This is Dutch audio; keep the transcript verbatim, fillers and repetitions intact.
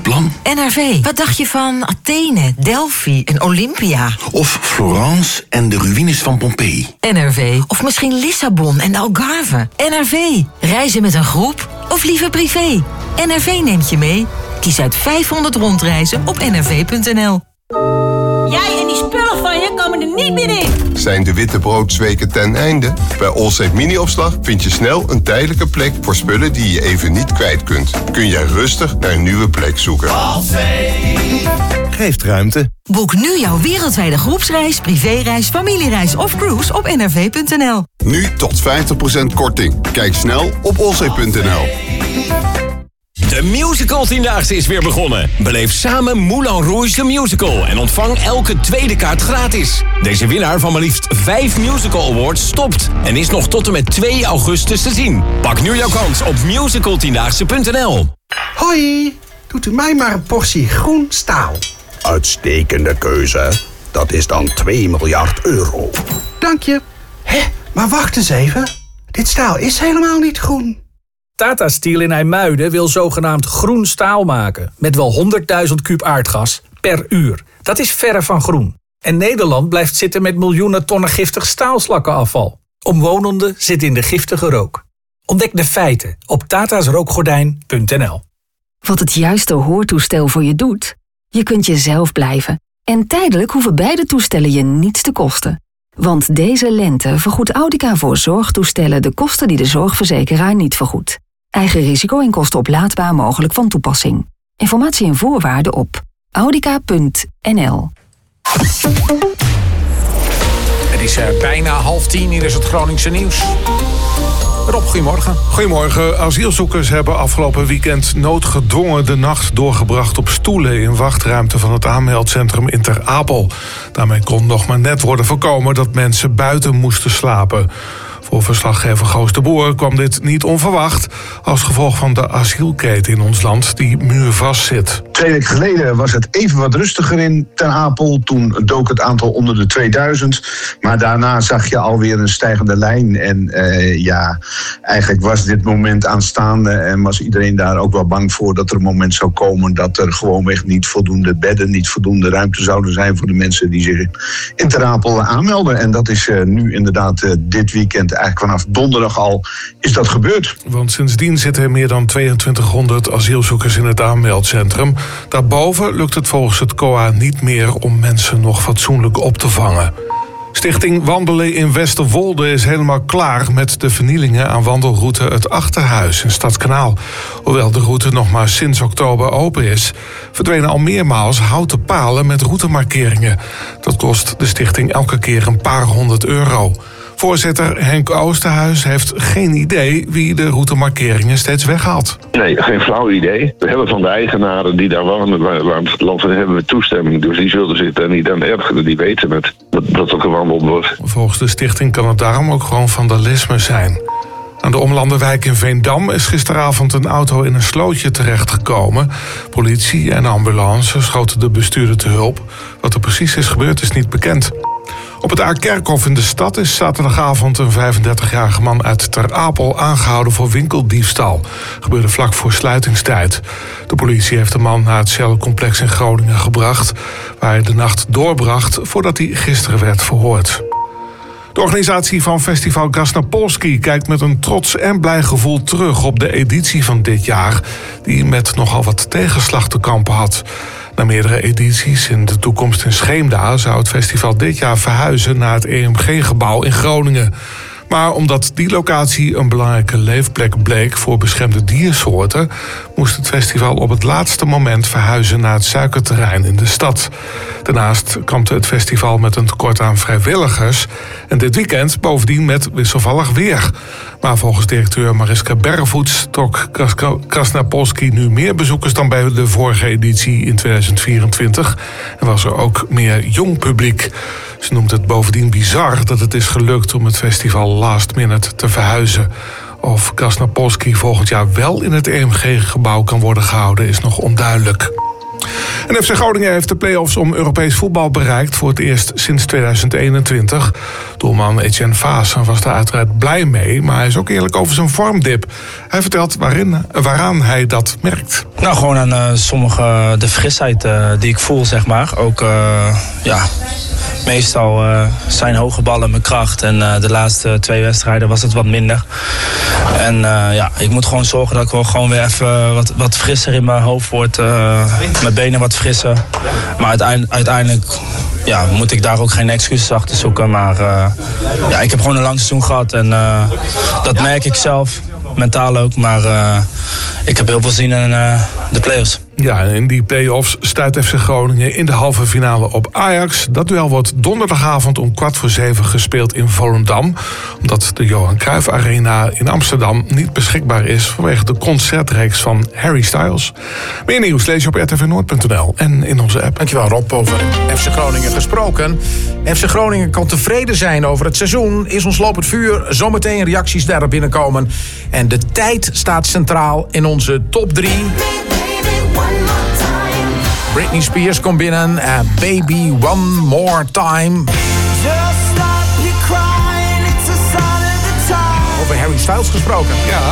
goed plan. N R V, wat dacht je van Athene, Delphi en Olympia? Of Florence en de ruïnes van Pompeii. N R V, of misschien Lissabon en de Algarve. N R V, reizen met een groep of liever privé? N R V neemt je mee. Kies uit vijfhonderd rondreizen op n r v punt n l. Jij en die spullen van je komen er niet meer in. Zijn de wittebroodsweken ten einde? Bij Allsafe Mini-opslag vind je snel een tijdelijke plek voor spullen die je even niet kwijt kunt. Kun jij rustig naar een nieuwe plek zoeken. Allsafe geeft ruimte. Boek nu jouw wereldwijde groepsreis, privéreis, familiereis of cruise op n r v punt n l. Nu tot vijftig procent korting. Kijk snel op allsafe punt n l. De Musical Tiendaagse is weer begonnen. Beleef samen Moulin Rouge the Musical en ontvang elke tweede kaart gratis. Deze winnaar van maar liefst vijf Musical Awards stopt en is nog tot en met twee augustus te zien. Pak nu jouw kans op musical tiendaagse punt n l. Hoi, doet u mij maar een portie groen staal. Uitstekende keuze. Dat is dan twee miljard euro. Dank je. Hé, maar wacht eens even. Dit staal is helemaal niet groen. Tata Steel in IJmuiden wil zogenaamd groen staal maken. Met wel honderdduizend kuub aardgas per uur. Dat is verre van groen. En Nederland blijft zitten met miljoenen tonnen giftig staalslakkenafval. Omwonenden zitten in de giftige rook. Ontdek de feiten op tatasrookgordijn punt n l. Wat het juiste hoortoestel voor je doet? Je kunt jezelf blijven. En tijdelijk hoeven beide toestellen je niets te kosten. Want deze lente vergoedt Audica voor zorgtoestellen de kosten die de zorgverzekeraar niet vergoedt. Eigen risico en kosten oplaadbaar mogelijk van toepassing. Informatie en voorwaarden op audica punt n l. Het is uh, bijna half tien, hier is het Groningse nieuws. Rob, goedemorgen. Goedemorgen. Asielzoekers hebben afgelopen weekend noodgedwongen de nacht doorgebracht op stoelen in wachtruimte van het aanmeldcentrum in Ter Apel. Daarmee kon nog maar net worden voorkomen dat mensen buiten moesten slapen. Voor verslaggever Goos de Boer kwam dit niet onverwacht als gevolg van de asielketen in ons land die muurvast zit. Twee weken geleden was het even wat rustiger in Ter Apel. Toen dook het aantal onder de tweeduizend. Maar daarna zag je alweer een stijgende lijn. En uh, ja, eigenlijk was dit moment aanstaande en was iedereen daar ook wel bang voor dat er een moment zou komen dat er gewoonweg niet voldoende bedden, niet voldoende ruimte zouden zijn voor de mensen die zich in Ter Apel aanmelden. En dat is uh, nu inderdaad uh, dit weekend, eigenlijk vanaf donderdag al, is dat gebeurd. Want sindsdien zitten er meer dan tweeëntwintighonderd asielzoekers in het aanmeldcentrum. Daarboven lukt het volgens het C O A niet meer om mensen nog fatsoenlijk op te vangen. Stichting Wandelen in Westerwolde is helemaal klaar met de vernielingen aan wandelroute Het Achterhuis in Stadskanaal. Hoewel de route nog maar sinds oktober open is, verdwenen al meermaals houten palen met routemarkeringen. Dat kost de stichting elke keer een paar honderd euro. Voorzitter Henk Oosterhuis heeft geen idee wie de routemarkeringen steeds weghaalt. Nee, geen flauw idee. We hebben van de eigenaren die daar wonen, waar, waar het land hebben we toestemming. Dus die zullen zich daar niet aan ergeren. Die weten het, dat, dat er gewandeld wordt. Volgens de stichting kan het daarom ook gewoon vandalisme zijn. Aan de Omlanderwijk in Veendam is gisteravond een auto in een slootje terechtgekomen. Politie en ambulance schoten de bestuurder te hulp. Wat er precies is gebeurd is niet bekend. Op het A-Kerkhof in de stad is zaterdagavond een vijfendertigjarige man uit Ter Apel aangehouden voor winkeldiefstal. Gebeurde vlak voor sluitingstijd. De politie heeft de man naar het Shell-complex in Groningen gebracht, waar hij de nacht doorbracht voordat hij gisteren werd verhoord. De organisatie van festival Krasnapolski kijkt met een trots en blij gevoel terug op de editie van dit jaar, die met nogal wat tegenslag te kampen had. Na meerdere edities in de toekomst in Scheemda zou het festival dit jaar verhuizen naar het E M G-gebouw in Groningen. Maar omdat die locatie een belangrijke leefplek bleek voor beschermde diersoorten, moest het festival op het laatste moment verhuizen naar het suikerterrein in de stad. Daarnaast kampte het festival met een tekort aan vrijwilligers en dit weekend bovendien met wisselvallig weer. Maar volgens directeur Mariska Berrevoets trok Krasnapolski nu meer bezoekers dan bij de vorige editie in tweeduizend vierentwintig en was er ook meer jong publiek. Ze noemt het bovendien bizar dat het is gelukt om het festival last minute te verhuizen. Of Krasnapolski volgend jaar wel in het E M G-gebouw kan worden gehouden is nog onduidelijk. En F C Groningen heeft de play-offs om Europees voetbal bereikt voor het eerst sinds tweeduizend eenentwintig. Doelman Etienne Vaassen was daar uiteraard blij mee, maar hij is ook eerlijk over zijn vormdip. Hij vertelt waarin, waaraan hij dat merkt. Nou, gewoon aan uh, sommige de frisheid uh, die ik voel, zeg maar. Ook, uh, ja, meestal uh, zijn hoge ballen mijn kracht. En uh, de laatste twee wedstrijden was het wat minder. En uh, ja, ik moet gewoon zorgen dat ik wel gewoon weer even wat, wat frisser in mijn hoofd word. Uh, mijn benen wat frisser. Maar uiteindelijk, uiteindelijk ja, moet ik daar ook geen excuses achter zoeken. Maar uh, ja, ik heb gewoon een lang seizoen gehad. En uh, dat merk ik zelf. Mentaal ook, maar uh, ik heb heel veel zin in uh, de play-offs. Ja, en in die play-offs stuit F C Groningen in de halve finale op Ajax. Dat duel wordt donderdagavond om kwart voor zeven gespeeld in Volendam. Omdat de Johan Cruijff Arena in Amsterdam niet beschikbaar is vanwege de concertreeks van Harry Styles. Meer nieuws lees je op r t v noord punt n l en in onze app. Dankjewel Rob, over F C Groningen gesproken. F C Groningen kan tevreden zijn over het seizoen. Is ons lopend vuur, zometeen reacties daarop binnenkomen. En de tijd staat centraal in onze top drie. Britney Spears komt binnen. Uh, Baby One More Time. Over Harry Styles gesproken. Ja,